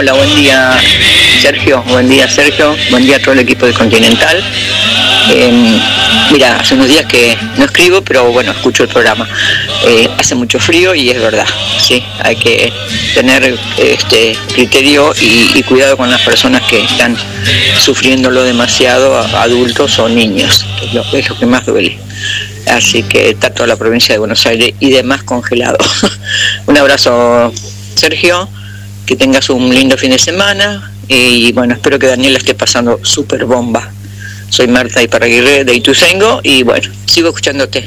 Hola, buen día Sergio, buen día a todo el equipo de Continental. Mira, hace unos días que no escribo, pero bueno, escucho el programa. Hace mucho frío y es verdad, sí, hay que tener criterio y cuidado con las personas que están sufriéndolo demasiado, adultos o niños, que es lo que más duele. Así que está toda la provincia de Buenos Aires y demás congelado. Un abrazo, Sergio, que tengas un lindo fin de semana y bueno, espero que Daniela esté pasando súper bomba. Soy Marta Iparraguirre de Ituzaingó y bueno, sigo escuchándote.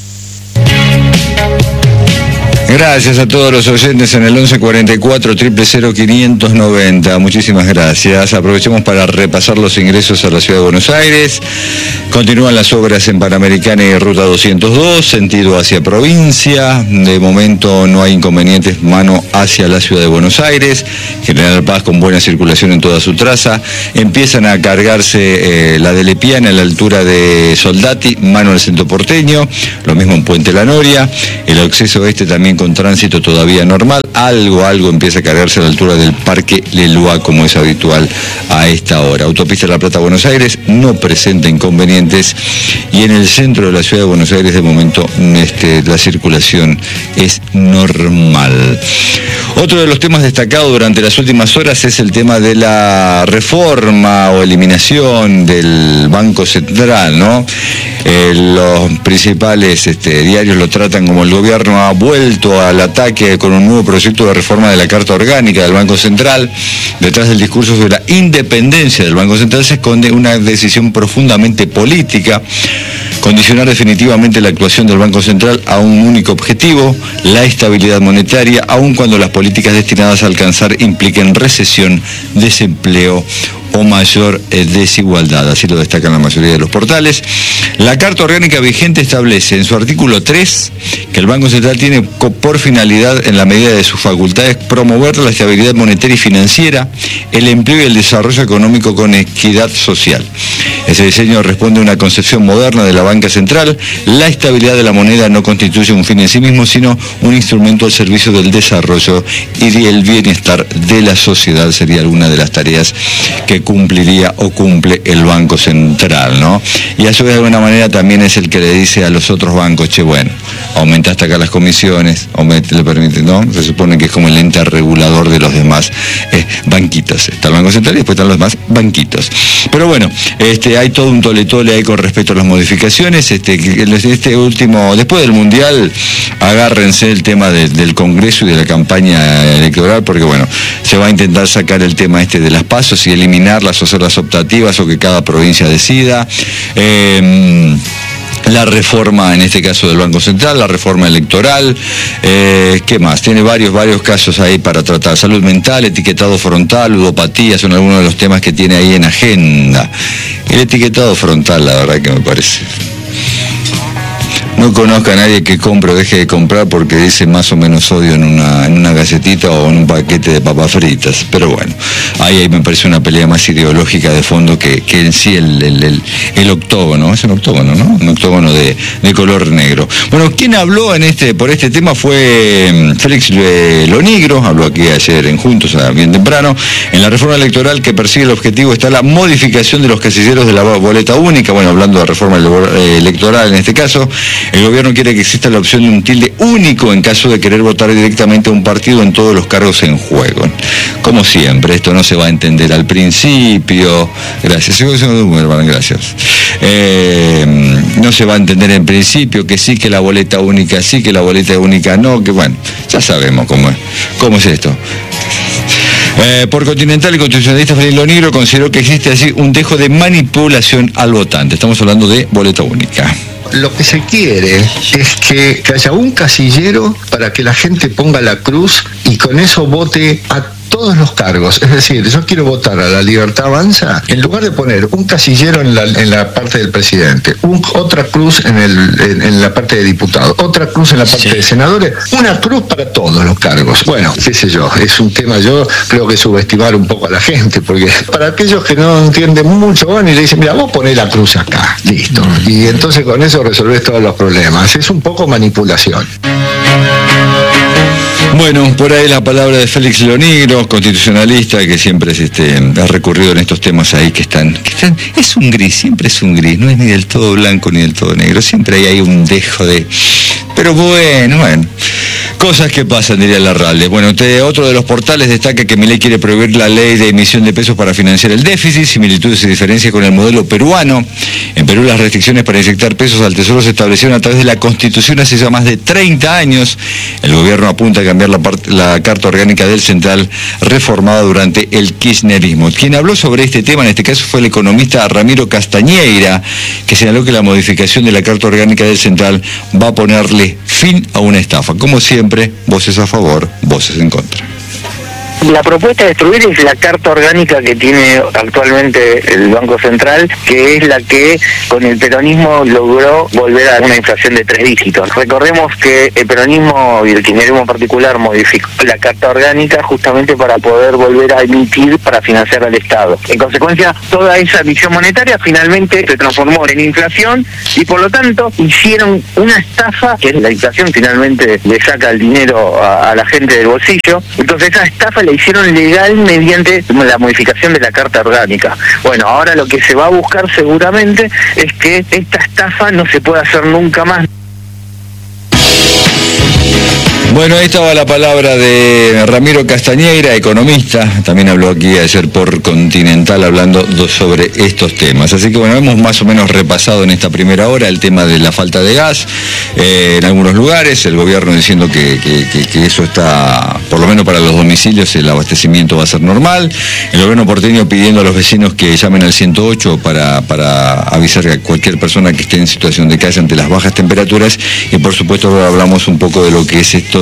Gracias a todos los oyentes en el 1144 000 590. Muchísimas gracias. Aprovechemos para repasar los ingresos a la Ciudad de Buenos Aires. Continúan las obras en Panamericana y Ruta 202, sentido hacia provincia. De momento no hay inconvenientes, mano hacia la Ciudad de Buenos Aires. General Paz con buena circulación en toda su traza. Empiezan a cargarse la de Lepiana a la altura de Soldati, mano al centro porteño. Lo mismo en Puente La Noria. El acceso también con tránsito todavía normal, algo empieza a cargarse a la altura del Parque Leloir, como es habitual a esta hora. Autopista La Plata Buenos Aires no presenta inconvenientes y en el centro de la Ciudad de Buenos Aires de momento la circulación es normal. Otro de los temas destacados durante las últimas horas es el tema de la reforma o eliminación del Banco Central, ¿no? Los principales diarios lo tratan como el gobierno ha vuelto al ataque con un nuevo proyecto de reforma de la Carta Orgánica del Banco Central. Detrás del discurso sobre la independencia del Banco Central se esconde una decisión profundamente política: condicionar definitivamente la actuación del Banco Central a un único objetivo, la estabilidad monetaria, aun cuando las políticas destinadas a alcanzar impliquen recesión, desempleo o mayor desigualdad. Así lo destacan la mayoría de los portales. La Carta Orgánica vigente establece en su artículo 3 que el Banco Central tiene por finalidad, en la medida de sus facultades, promover la estabilidad monetaria y financiera, el empleo y el desarrollo económico con equidad social. Ese diseño responde a una concepción moderna de la banca central. La estabilidad de la moneda no constituye un fin en sí mismo, sino un instrumento al servicio del desarrollo y del bienestar de la sociedad. Sería alguna de las tareas que cumpliría o cumple el Banco Central, ¿no? Y a su vez, de alguna manera, también es el que le dice a los otros bancos: che, bueno, aumentaste acá las comisiones, le permite, ¿no? Se supone que es como el ente regulador de los demás banquitos. Está el Banco Central y después están los demás banquitos. Pero bueno, hay todo un tole-tole ahí con respecto a las modificaciones. Último, después del Mundial, agárrense el tema del Congreso y de la campaña electoral, porque bueno, se va a intentar sacar el tema de las pasos y eliminarlas o hacerlas optativas o que cada provincia decida. La reforma, en este caso del Banco Central, la reforma electoral, ¿qué más? Tiene varios casos ahí para tratar. Salud mental, etiquetado frontal, ludopatía, son algunos de los temas que tiene ahí en agenda. El etiquetado frontal, la verdad que me parece... No conozco a nadie que compre o deje de comprar porque dice más o menos sodio en una galletita o en un paquete de papas fritas. Pero bueno, ahí me parece una pelea más ideológica de fondo que en sí el octógono. Es un octógono, ¿no? Un octógono de color negro. Bueno, quien habló por este tema fue Félix Lonigro. Habló aquí ayer en Juntos, bien temprano. En la reforma electoral que persigue el objetivo está la modificación de los casilleros de la boleta única. Bueno, hablando de reforma electoral en este caso. El gobierno quiere que exista la opción de un tilde único en caso de querer votar directamente a un partido en todos los cargos en juego. Como siempre, esto no se va a entender al principio. Gracias. Gracias. No se va a entender en principio que sí, que la boleta única sí, que la boleta única no, que bueno, ya sabemos cómo es esto. Por Continental, el constitucionalista Félix Lonigro consideró que existe así un dejo de manipulación al votante. Estamos hablando de boleta única. Lo que se quiere es que haya un casillero para que la gente ponga la cruz y con eso vote a todos los cargos. Es decir, yo quiero votar a La Libertad Avanza, en lugar de poner un casillero en la parte del presidente, otra cruz en la parte de diputados, otra cruz en la parte de senadores, una cruz para todos los cargos. Bueno, qué sé yo, es un tema, yo creo que subestimar un poco a la gente, porque para aquellos que no entienden mucho van y le dicen: mira, vos ponés la cruz acá, listo. Y entonces con eso resolvés todos los problemas. Es un poco manipulación. Bueno, por ahí la palabra de Félix Lonigro, constitucionalista, que siempre ha recurrido en estos temas ahí que están, es un gris, siempre es un gris, no es ni del todo blanco ni del todo negro, siempre hay ahí un dejo de... Pero bueno, cosas que pasan, diría Larralde. Bueno, otro de los portales destaca que Milei quiere prohibir la ley de emisión de pesos para financiar el déficit, similitudes y diferencias con el modelo peruano. En Perú las restricciones para inyectar pesos al tesoro se establecieron a través de la Constitución hace ya más de 30 años. El gobierno apunta a cambiar la Carta Orgánica del Central, reformada durante el kirchnerismo. Quien habló sobre este tema, en este caso, fue el economista Ramiro Castañeira, que señaló que la modificación de la Carta Orgánica del Central va a ponerle fin a una estafa. Como siempre, voces a favor, voces en contra. La propuesta de destruir es la carta orgánica que tiene actualmente el Banco Central, que es la que con el peronismo logró volver a una inflación de 3 dígitos. Recordemos que el peronismo y el kirchnerismo en particular modificó la carta orgánica justamente para poder volver a emitir para financiar al Estado. En consecuencia, toda esa emisión monetaria finalmente se transformó en inflación y por lo tanto hicieron una estafa, que es la inflación, finalmente le saca el dinero a la gente del bolsillo. Entonces esa estafa la hicieron legal mediante la modificación de la Carta Orgánica. Bueno, ahora lo que se va a buscar seguramente es que esta estafa no se pueda hacer nunca más. Bueno, ahí estaba la palabra de Ramiro Castañeira, economista, también habló aquí ayer por Continental hablando sobre estos temas. Así que bueno, hemos más o menos repasado en esta primera hora el tema de la falta de gas en algunos lugares, el gobierno diciendo que eso está, por lo menos para los domicilios, el abastecimiento va a ser normal, el gobierno porteño pidiendo a los vecinos que llamen al 108 para avisar a cualquier persona que esté en situación de calle ante las bajas temperaturas, y por supuesto ahora hablamos un poco de lo que es esto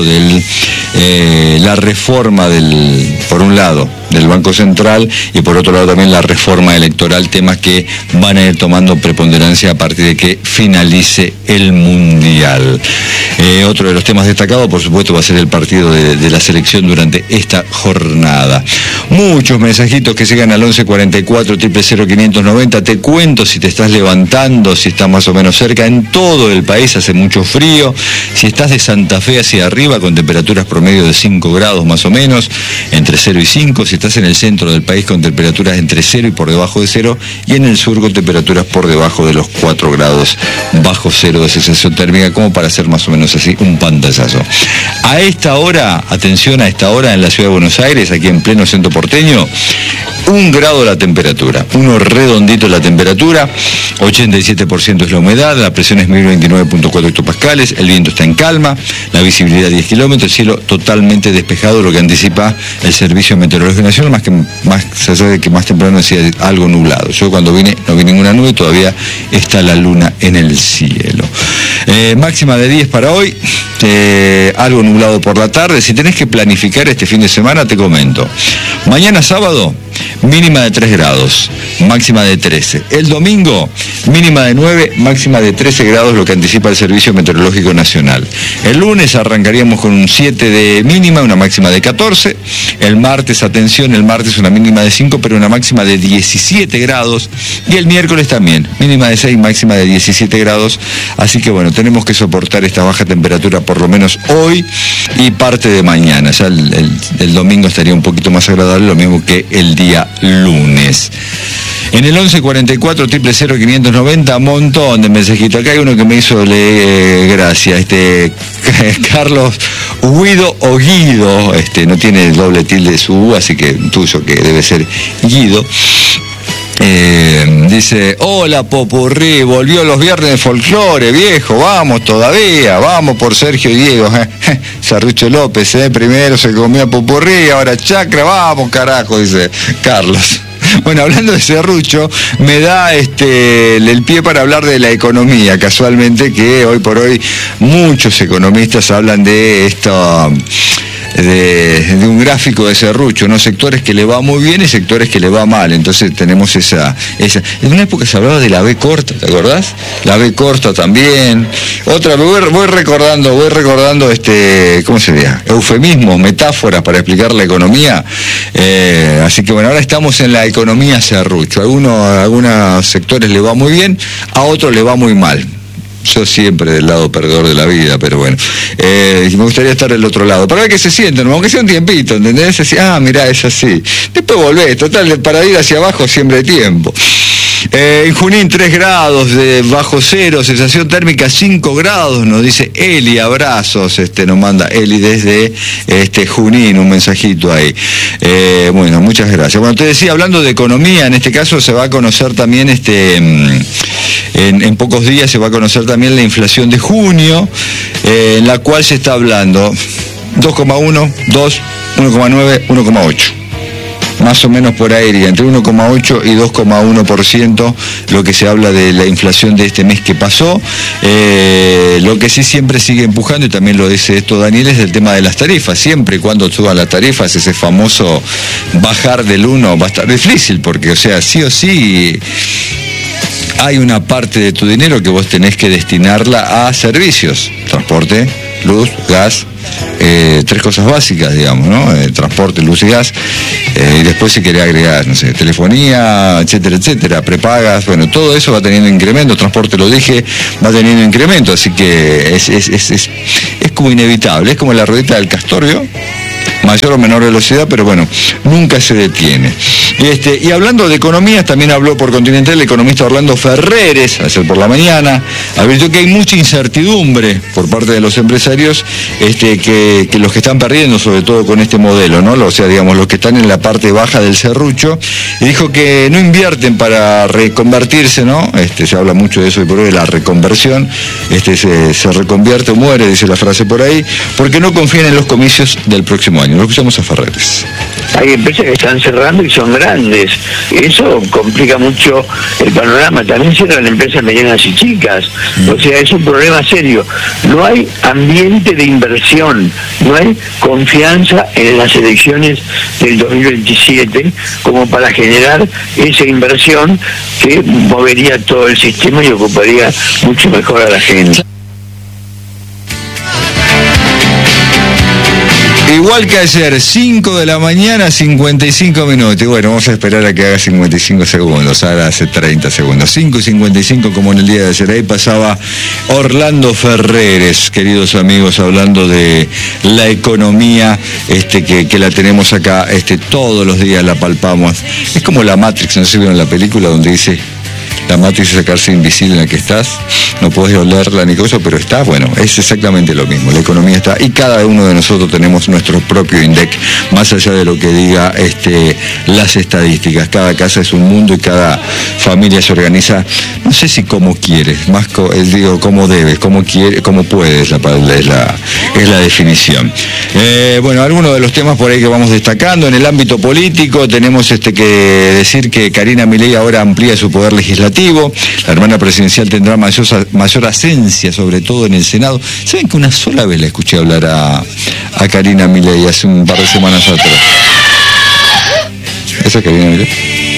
de la reforma por un lado del Banco Central y por otro lado también la reforma electoral, temas que van a ir tomando preponderancia a partir de que finalice el Mundial. Otro de los temas destacados, por supuesto, va a ser el partido de la selección durante esta jornada. Muchos mensajitos que llegan al 1144 000 590. Te cuento si te estás levantando, si estás más o menos cerca. En todo el país hace mucho frío. Si estás de Santa Fe hacia arriba, con temperaturas promedio de 5 grados más o menos, entre 0 y 5. Si estás en el centro del país, con temperaturas entre 0 y por debajo de 0. Y en el sur, con temperaturas por debajo de los 4 grados bajo cero de sensación térmica, como para hacer más o menos así un pantallazo. A esta hora, atención, a esta hora en la ciudad de Buenos Aires, aquí en pleno centro porteño, 1 grado la temperatura, 1 redondito la temperatura, 87% es la humedad, la presión es 1029.4 hectopascales, el viento está en calma, la visibilidad 10 kilómetros, el cielo totalmente despejado, lo que anticipa el Servicio Meteorológico Nacional, más allá de que más temprano decía algo nublado. Yo cuando vine no vi ninguna nube, todavía está la luna en el cielo. Máxima de 10 para hoy, algo nublado por la tarde. Si tenés que planificar este fin de semana, te comento. Mañana sábado, mínima de 3 grados, máxima de 13. El domingo, mínima de 9, máxima de 13 grados, lo que anticipa el Servicio Meteorológico Nacional. El lunes arrancaríamos con un 7 de mínima, una máxima de 14. El martes, atención, el martes una mínima de 5, pero una máxima de 17 grados. Y el miércoles también, mínima de 6, máxima de 17 grados. Así que bueno, tenemos que soportar esta baja temperatura por lo menos hoy y parte de mañana. Ya el domingo estaría un poquito más agradable, lo mismo que el día lunes. En el 1144 000 590, montón de mensajitos. Acá hay uno que me hizo gracia, Carlos Guido o Guido, no tiene doble tilde su U, así que tuyo que debe ser Guido. Dice, hola Popurrí, volvió los viernes de folclore, viejo, vamos todavía, vamos por Sergio y Diego, Serrucho López, primero se comió Popurrí, ahora Chacra, vamos carajo, dice Carlos. Bueno, hablando de Serrucho, me da el pie para hablar de la economía, casualmente, que hoy por hoy muchos economistas hablan de esto, de un gráfico de Serrucho, ¿no? Sectores que le va muy bien y sectores que le va mal. Entonces tenemos esa. En una época se hablaba de la B corta, ¿te acordás? La B corta también. Otra, voy recordando, ¿cómo se diría? Eufemismos, metáforas para explicar la economía. Así que bueno, ahora estamos en la economía Serrucho. A algunos sectores le va muy bien, a otros le va muy mal. Yo siempre del lado perdedor de la vida, pero bueno. Me gustaría estar del otro lado. Para ver qué se sienten, aunque sea un tiempito, ¿entendés? Mirá, es así. Después volvés, total, para ir hacia abajo siempre hay tiempo. En Junín 3 grados de bajo cero, sensación térmica 5 grados, nos dice Eli, abrazos, nos manda Eli desde Junín, un mensajito ahí. Bueno, muchas gracias. Bueno, te decía, hablando de economía, en este caso se va a conocer también en pocos días se va a conocer también la inflación de junio, en la cual se está hablando 2,1, 2, 1,9, 1,8. Más o menos por ahí, entre 1,8 y 2,1% lo que se habla de la inflación de este mes que pasó. Lo que sí siempre sigue empujando, y también lo dice esto Daniel, es el tema de las tarifas. Siempre y cuando suban las tarifas, ese famoso bajar del 1 va a estar difícil, porque, o sea, sí o sí hay una parte de tu dinero que vos tenés que destinarla a servicios, transporte, luz, gas, 3 cosas básicas, digamos, ¿no? Transporte, luz y gas, y después si querés agregar, no sé, telefonía, etcétera, etcétera, prepagas, bueno, todo eso va teniendo incremento, transporte, lo dije, va teniendo incremento, así que es como inevitable, es como la ruedita del castor, ¿vio? Mayor o menor velocidad, pero bueno, nunca se detiene. Y hablando de economías, también habló por Continental el economista Orlando Ferreres, ayer por la mañana, advirtió que hay mucha incertidumbre por parte de los empresarios, que los que están perdiendo, sobre todo con este modelo, ¿no? O sea, digamos, los que están en la parte baja del serrucho, y dijo que no invierten para reconvertirse, ¿no? Se habla mucho de eso y por hoy de la reconversión, se reconvierte o muere, dice la frase por ahí, porque no confían en los comicios del próximo año. Lo escuchamos a Ferreres. Hay empresas que están cerrando y son grandes. Eso complica mucho el panorama. También cierran empresas medianas y chicas. O sea, es un problema serio. No hay ambiente de inversión, no hay confianza en las elecciones del 2027 como para generar esa inversión que movería todo el sistema y ocuparía mucho mejor a la gente. Igual que ayer, 5 de la mañana, 55 minutos. Y bueno, vamos a esperar a que haga 55 segundos. Ahora hace 30 segundos. 5 y 55 como en el día de ayer. Ahí pasaba Orlando Ferreres, queridos amigos, hablando de la economía, que la tenemos acá, todos los días la palpamos. Es como la Matrix, no sé si vieron la película donde dice... La Matrix es sacarse invisible en la que estás, no podés olerla ni cosa, pero está, bueno, es exactamente lo mismo, la economía está, y cada uno de nosotros tenemos nuestro propio INDEC, más allá de lo que diga las estadísticas. Cada casa es un mundo y cada familia se organiza, no sé si como quieres, más digo como debes, como quieres, como puedes, es la definición. Bueno, algunos de los temas por ahí que vamos destacando, en el ámbito político tenemos que decir que Karina Milei ahora amplía su poder legislativo. La hermana presidencial tendrá mayor ascencia, sobre todo en el Senado. ¿Saben que una sola vez la escuché hablar a Karina Milei hace un par de semanas atrás? ¿Esa es Karina Milei?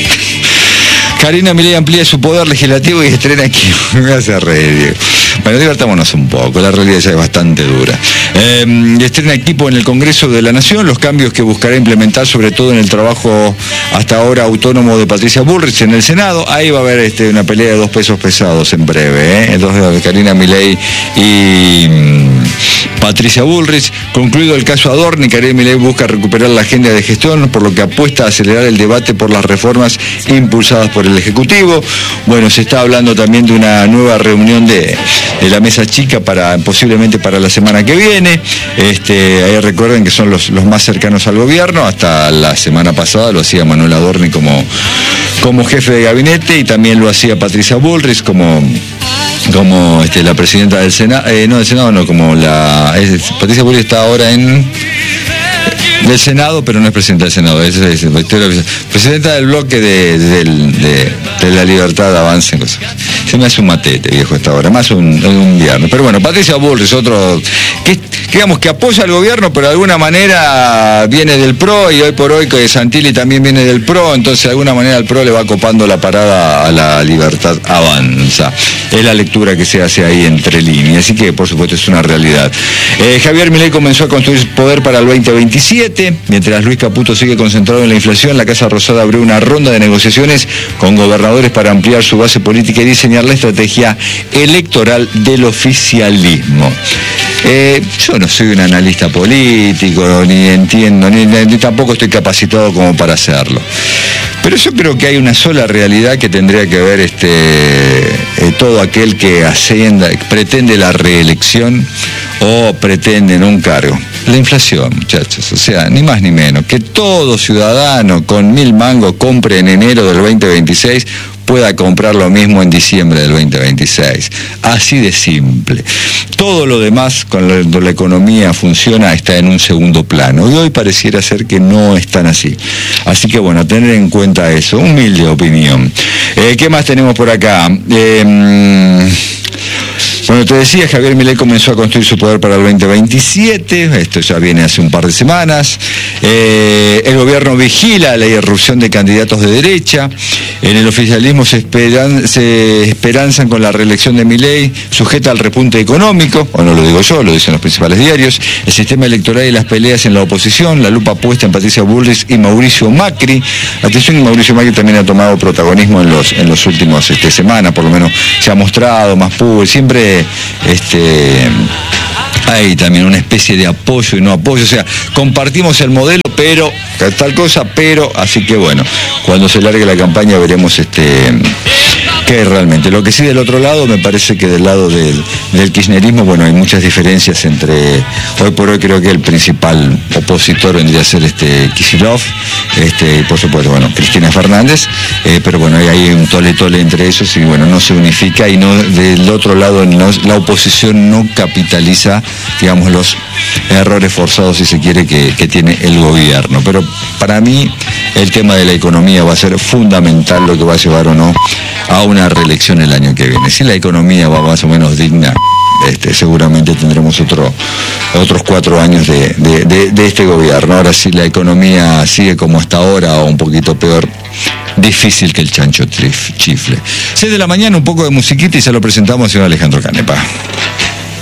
Karina Milei amplía su poder legislativo y estrena equipo. Me hace reír, Diego. Bueno, divertámonos un poco, la realidad ya es bastante dura. Estrena equipo en el Congreso de la Nación, los cambios que buscará implementar, sobre todo en el trabajo hasta ahora autónomo de Patricia Bullrich en el Senado. Ahí va a haber una pelea de 2 pesos pesados en breve, Entonces, Karina Milei y Patricia Bullrich. Concluido el caso Adorni, Karina Milei busca recuperar la agenda de gestión, por lo que apuesta a acelerar el debate por las reformas impulsadas por el Ejecutivo. Bueno, se está hablando también de una nueva reunión de la mesa chica posiblemente para la semana que viene. Ahí recuerden que son los más cercanos al gobierno. Hasta la semana pasada lo hacía Manuel Adorni como jefe de gabinete, y también lo hacía Patricia Bullrich como la presidenta del Senado, Patricia Bullrich está ahora del Senado, pero no es presidenta del Senado, es presidenta del bloque de la Libertad de Avance. Se me hace un matete, viejo, esta hora, más un viernes. Pero bueno, Patricia Bullrich, otro que apoya al gobierno, pero de alguna manera viene del PRO, y hoy por hoy que Santilli también viene del PRO, entonces de alguna manera el PRO le va copando la parada a la Libertad Avanza. Es la lectura que se hace ahí entre líneas, así que por supuesto es una realidad. Javier Milei comenzó a construir poder para el 2027. 2027. Mientras Luis Caputo sigue concentrado en la inflación, la Casa Rosada abrió una ronda de negociaciones con gobernadores para ampliar su base política y diseñar la estrategia electoral del oficialismo. Yo no soy un analista político, ni entiendo, ni tampoco estoy capacitado como para hacerlo. Pero yo creo que hay una sola realidad que tendría que ver todo aquel que pretende la reelección o pretende en un cargo. La inflación, muchachos, o sea, ni más ni menos. Que todo ciudadano con 1.000 mangos compre en enero del 2026 pueda comprar lo mismo en diciembre del 2026. Así de simple. Todo lo demás, cuando la economía funciona, está en un segundo plano. Y hoy pareciera ser que no es tan así. Así que bueno, tener en cuenta eso. Humilde opinión. ¿Qué más tenemos por acá? Bueno, te decía, Javier Milei comenzó a construir su poder para el 2027, esto ya viene hace un par de semanas. El gobierno vigila la irrupción de candidatos de derecha. En el oficialismo se esperanzan con la reelección de Milei, sujeta al repunte económico, o no lo digo yo, lo dicen los principales diarios, el sistema electoral y las peleas en la oposición, la lupa puesta en Patricia Bullrich y Mauricio Macri. Atención, Mauricio Macri también ha tomado protagonismo en los últimos semanas, por lo menos se ha mostrado más público, siempre hay también una especie de apoyo y no apoyo, o sea, compartimos el modelo, pero tal cosa, pero, así que bueno, cuando se largue la campaña veremos qué realmente. Lo que sí, del otro lado, me parece que del lado del kirchnerismo, bueno, hay muchas diferencias entre, hoy por hoy creo que el principal opositor vendría a ser Kicillof, y por supuesto, bueno, Cristina Fernández, pero bueno, hay un tole-tole entre esos y bueno, no se unifica y no, del otro lado la oposición no capitaliza, digamos, los errores forzados, si se quiere, que tiene el gobierno. Pero para mí el tema de la economía va a ser fundamental, lo que va a llevar o no a una reelección el año que viene. Si la economía va más o menos digna, seguramente tendremos otros 4 años de este gobierno. Ahora, si la economía sigue como hasta ahora o un poquito peor, difícil que el chancho chifle. 6 de la mañana, un poco de musiquita y se lo presentamos al señor Alejandro Canepa.